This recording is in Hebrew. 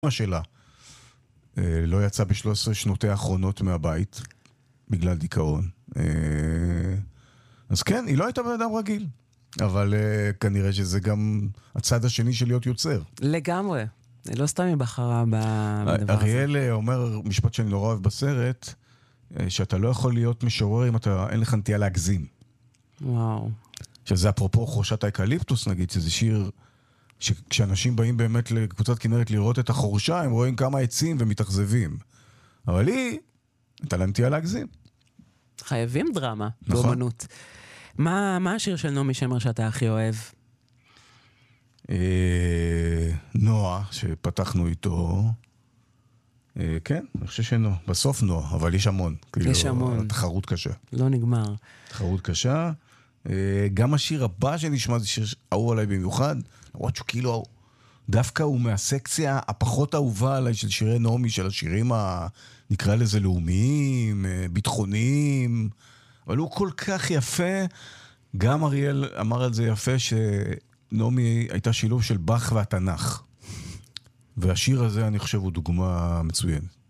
שלה לא יצא ב13 שנותיה האחרונות מהבית בגלל דיכאון. אז כן, היא לא הייתה בן אדם רגיל, אבל כנראה שזה גם הצד השני של להיות יוצר. לגמרי. לא סתם היא בחרה בדבר הזה. אריאל אומר משפט שאני נורא אוהב בסרט, שאתה לא יכול להיות משורר אם אין לך נטייה להגזים. וואו. שזה אפרופו חורשת האקליפטוס נגיד, שזה שיר שכשאנשים באים באמת לקבוצת כנרת לראות את החורשה, הם רואים כמה עצים ומתאכזבים. אבל היא הייתה לה נטייה להגזים. חייבים דרמה, נכון. באומנות. מה השיר של נעמי שמר שאתה הכי אוהב? נועה, שפתחנו איתו. כן, אני חושב שנועה. בסוף נועה, אבל יש המון. יש המון. תחרות קשה. לא נגמר. תחרות קשה. גם השיר הבא שנשמע זה שיר אהוב עליי במיוחד. למרות שהוא כאילו, דווקא הוא מהסקציה הפחות אהובה עליי של שירי נעמי, של השירים נקרא לזה לאומיים, ביטחוניים. אבל הוא כל כך יפה. גם אריאל אמר על זה יפה שנעמי הייתה שילוב של באך והתנ"ך. והשיר הזה אני חושב הוא דוגמה מצוינת.